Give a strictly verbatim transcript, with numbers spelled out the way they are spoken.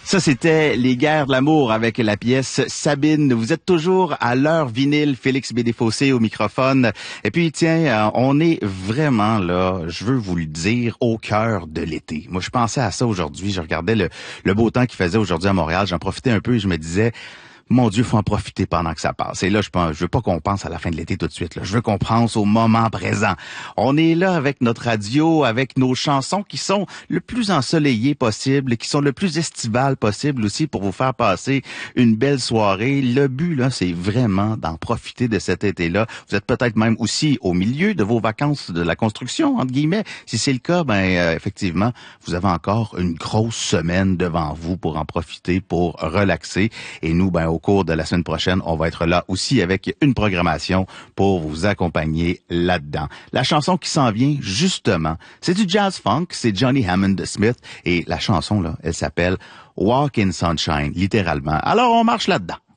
Ça, c'était Les Guerres de l'amour avec la pièce Sabine. Vous êtes toujours à l'heure vinyle, Félix Bédéfossé au microphone. Et puis, tiens, on est vraiment là, je veux vous le dire, au cœur de l'été. Moi, je pensais à ça aujourd'hui. Je regardais le, le beau temps qu'il faisait aujourd'hui à Montréal. J'en profitais un peu et je me disais... Mon Dieu, faut en profiter pendant que ça passe. Et là, je pense, je veux pas qu'on pense à la fin de l'été tout de suite, là. Je veux qu'on pense au moment présent. On est là avec notre radio, avec nos chansons qui sont le plus ensoleillées possible, qui sont le plus estivales possible aussi pour vous faire passer une belle soirée. Le but, là, c'est vraiment d'en profiter de cet été-là. Vous êtes peut-être même aussi au milieu de vos vacances de la construction, entre guillemets. Si c'est le cas, ben, euh, effectivement, vous avez encore une grosse semaine devant vous pour en profiter, pour relaxer. Et nous, ben, au Au cours de la semaine prochaine, on va être là aussi avec une programmation pour vous accompagner là-dedans. La chanson qui s'en vient, justement, c'est du jazz funk, c'est Johnny Hammond Smith et la chanson, là, elle s'appelle Walk in Sunshine, littéralement. Alors, on marche là-dedans.